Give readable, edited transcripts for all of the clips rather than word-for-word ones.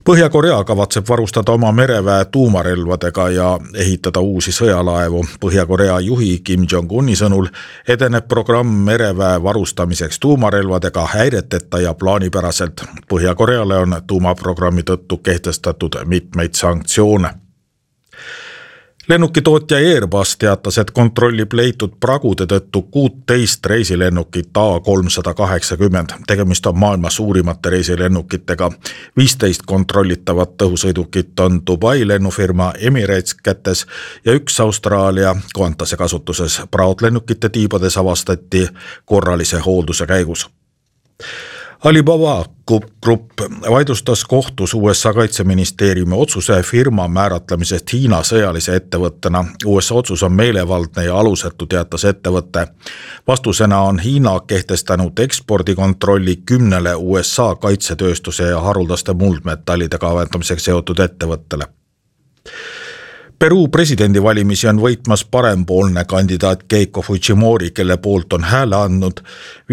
Põhja-Korea kavatseb varustada oma mereväe tuumarelvadega ja ehitada uusi sõjalaevu. Põhja-Korea juhi Kim Jong-uni sõnul edeneb programm mereväe varustamiseks tuumarelvadega häireteta ja plaanipäraselt. Põhja-Koreale on tuumaprogrammi tõttu kehtestatud mitmeid sanktsioone. Lennukitootja Airbus teatas, et kontrollib leitud pragude tõttu 16 reisilennukit A380. Tegemist on maailma suurimate reisilennukitega. 15 kontrollitavat õhusõidukit on Dubai lennufirma Emirates kätes ja üks Austraalia Qantase kasutuses. Praod lennukite tiibades avastati korralise hoolduse käigus. Alibaba Group vaidlustas kohtus USA kaitseministeeriumi otsuse firma määratlemisest Hiina sõjalise ettevõttena. USA otsus on meelevaldne ja alusetu, teatas ettevõtte. Vastusena on Hiina kehtestanud ekspordikontrolli 10 USA kaitsetööstuse ja haruldaste muldmetallide kaevandamiseks seotud ettevõttele. Peruu presidendivalimisi on võitmas parempoolne kandidaat Keiko Fujimori, kelle poolt on hääle andnud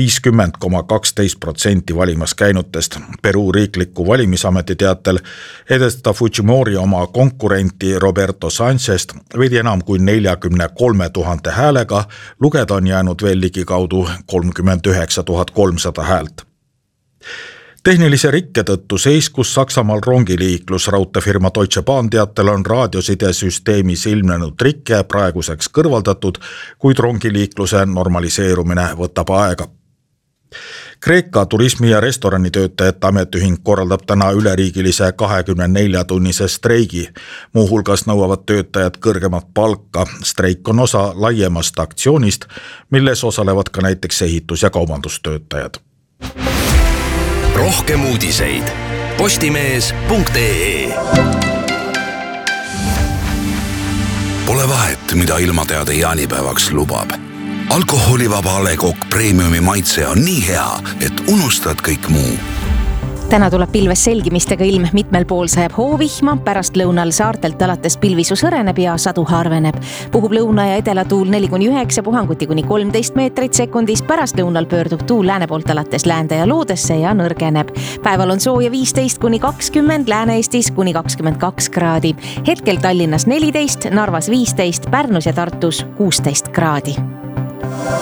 50,12% valimas käinutest. Peruu riikliku valimisameti teatel edestab Fujimori oma konkurenti Roberto Sanchez'st veidi enam kui 43 000 häälega, lugeda on jäänud veel ligikaudu 39 300 häält. Tehnilise rikke tõttu seiskus Saksamaal rongiliiklus. Raudteefirma Deutsche Bahn teatel on raadiosidesüsteemis ilmnenud rikke praeguseks kõrvaldatud, kuid rongiliikluse normaliseerumine võtab aega. Kreeka turismi- ja restoranitöötajate ametiühing korraldab täna üleriigilise 24-tunnise streigi. Muuhulgas nõuavad töötajad kõrgemat palka. Streik on osa laiemast aktsioonist, milles osalevad ka näiteks ehitus- ja kaubandustöötajad. Rohkem uudiseid postimees.ee. Pole vahet, mida ilmateade jaanipäevaks lubab. Alkoholivaba A. Le Coq Premiumi maitse on nii hea, et unustad kõik muu. Täna tuleb pilves selgimistega ilm, mitmel pool sajab hoovihma, pärast lõunal saartelt alates pilvisus õreneb ja sadu harveneb. Puhub lõuna- ja edelatuul 4-9, puhanguti kuni 13 meetrit sekundis, pärast lõunal pöördub tuul lääne poolt alates läände ja loodesse ja nõrgeneb. Päeval on sooja 15-20, Lääne-Eestis kuni 22 kraadi. Hetkel Tallinnas 14, Narvas 15, Pärnus ja Tartus 16 kraadi.